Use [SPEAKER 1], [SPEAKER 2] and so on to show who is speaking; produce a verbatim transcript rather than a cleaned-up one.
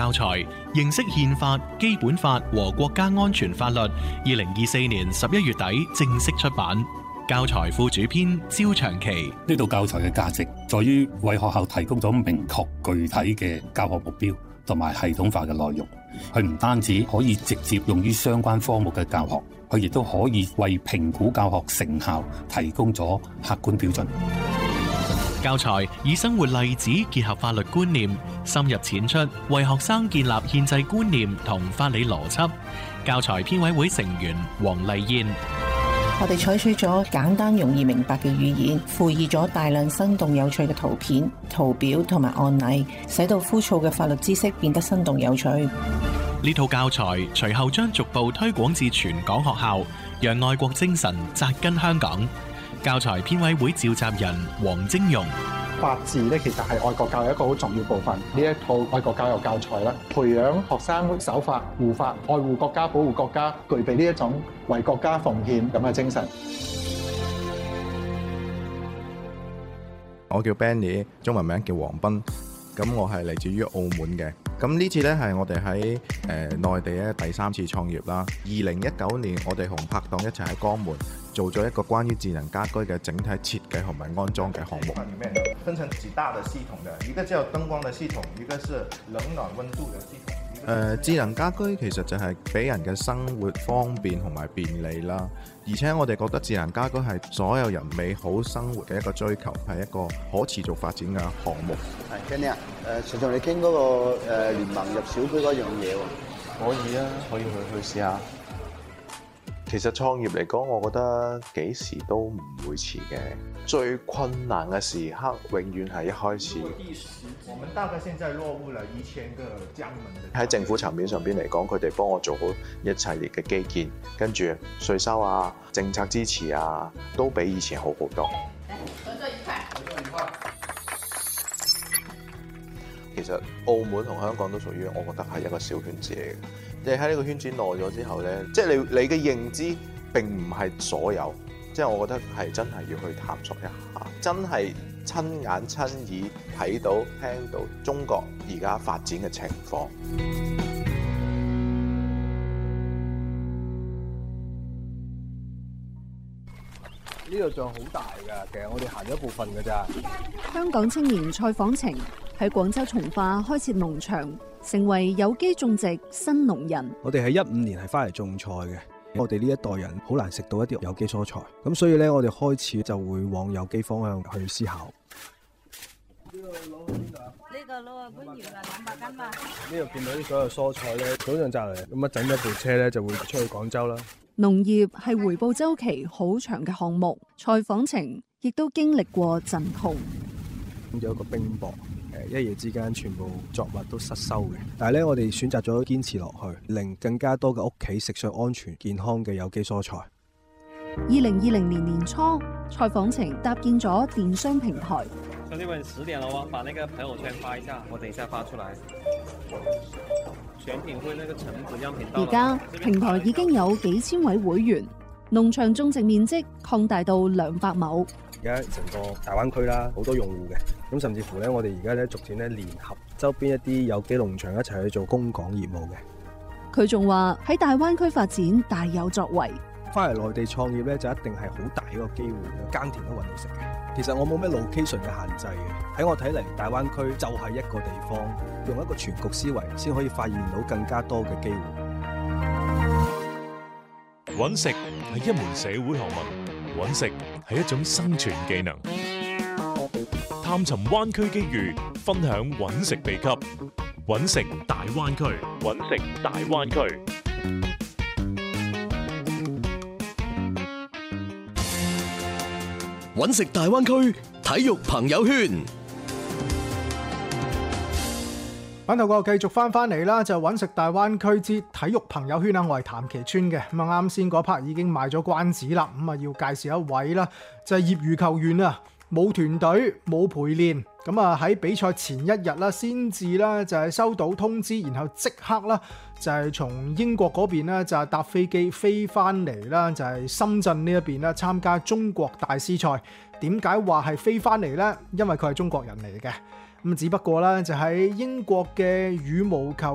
[SPEAKER 1] 教材，認識憲法、基本法和國家安全法律。二零二四年十一月底正式出版。教材副主編焦長期：
[SPEAKER 2] 呢套教材嘅價值在於為學校提供咗明確具體嘅教學目標同埋系統化嘅內容。佢唔單止可以直接用於相關科目嘅教學，佢亦都可以為評估教學成效提供咗客觀標準。
[SPEAKER 1] 教材以生活例子結合法律觀念，深入淺出，為學生建立憲制觀念同法理邏輯。教材編委會成員黃麗燕：
[SPEAKER 3] 我哋採取咗簡單容易明白嘅語言，附以咗大量生動有趣嘅圖片、圖表同埋案例，使到枯燥嘅法律知識變得生動有趣。
[SPEAKER 1] 呢套教材隨後將逐步推廣至全港學校，讓愛國精神扎根香港。教材編委會召集人黃晶容：
[SPEAKER 4] 法治咧，其實係愛國教育一個好重要部分。呢一套愛國教育教材啦，培養學生守法、護法、愛護國家、保護國家，具備呢一種為國家奉獻咁嘅精神。
[SPEAKER 5] 我叫 Benny， 中文名叫黃斌。咁我係嚟自於澳門嘅。咁呢次呢，係我哋喺誒內地咧第三次創業啦。二零一九年，我哋同拍檔一齊喺江門做咗一個關於智能家居嘅整體設計同埋安裝嘅項目。
[SPEAKER 6] 裡面分成幾大的系統的，一個叫燈光的系統，一個是冷暖溫度的系統。
[SPEAKER 5] 誒、呃、智能家居其實就係俾人嘅生活方便同埋便利啦，而且我哋覺得智能家居係所有人美好生活嘅一個追求，係一個可持續發展嘅項目。
[SPEAKER 7] 係 Kenny 啊，誒想同你傾嗰個誒聯盟入小區嗰樣嘢喎。
[SPEAKER 8] 可以啊，可以去去試下。其實創業嚟講，我覺得幾時都唔會遲嘅。最困難嘅時刻，永遠係一開始。
[SPEAKER 6] 我們大概現在落戶了一千個江門的。
[SPEAKER 8] 喺政府層面上邊嚟講，佢哋幫我做好一系列嘅基建，跟住稅收啊、政策支持啊，都比以前好好多。
[SPEAKER 9] 合作愉快，合作愉快。
[SPEAKER 8] 其實澳門同香港都屬於，我覺得係一個小圈子嚟嘅。你喺呢個圈子耐咗之後咧，即係你你嘅認知並唔係所有，即係我覺得係真係要去探索一下，真係親眼親耳睇到聽到中國而家發展嘅情況。
[SPEAKER 10] 呢度仲好大㗎，其實我哋行咗一部分㗎咋。
[SPEAKER 11] 香港青年蔡訪程喺廣州從化開設農場，成為有機種植新農人。
[SPEAKER 10] 我哋喺一五年係翻嚟種菜嘅，我哋呢一代人好難食到一啲有機蔬菜，咁所以咧我哋開始就會往有機方向去思考。呢個攞去邊度啊？呢個攞去番禺啦，兩百斤嘛。呢度見到啲所有蔬菜咧，早上摘嚟，咁一整一部車咧就會出去廣州啦。
[SPEAKER 11] 農業係回報週期好長嘅項目，蔡訪程亦都經歷過陣痛。
[SPEAKER 10] 有一個冰雹，誒一夜之間全部作物都失收嘅。但係咧，我哋選擇咗堅持落去，令更加多嘅屋企食上安全健康嘅有機蔬菜。
[SPEAKER 11] 二零二零年年初，蔡訪程搭建咗電商平台。
[SPEAKER 12] 兄弟們，十點了喎，把那個朋友圈發一下，我等一下發出來。選品會那個橙子樣品到。
[SPEAKER 11] 而家平台已經有幾千位會員，農場種植面積擴大到兩百畝。
[SPEAKER 10] 而家成個大灣區啦，好多用戶嘅，咁甚至乎咧，我哋而家咧逐漸咧聯合周邊一啲有機農場一齊去做供港業務嘅。
[SPEAKER 11] 佢仲話喺大灣區發展大有作為。
[SPEAKER 10] 翻嚟內地創業咧，就一定係好大一個機會，耕田都揾到食嘅。其實我冇咩 location 嘅限制嘅，喺我睇嚟，大灣區就係一個地方，用一個全局思維，先可以發現到更加多嘅機會。
[SPEAKER 13] 揾食係一門社會學問，揾食係一種生存技能。探尋灣區機遇，分享揾食秘笈。揾食大灣區，揾食大灣區。
[SPEAKER 14] 揾食大灣區體育朋友圈，
[SPEAKER 15] 翻頭個繼續翻翻嚟啦，就揾食大灣區之體育朋友圈啦。我係譚其川嘅，咁啊啱先嗰 part 已經賣咗關子啦，咁啊要介紹一位啦，就係業餘球員啊，冇團隊冇陪練，咁啊喺比賽前一日啦，先至啦就係收到通知，然後即刻啦就係從英國嗰邊咧就係搭飛機飛翻嚟啦，就係深圳呢一邊啦參加中國大師賽。點解話係飛翻嚟呢？因為佢係中國人嚟嘅，咁只不過咧就喺英國嘅羽毛球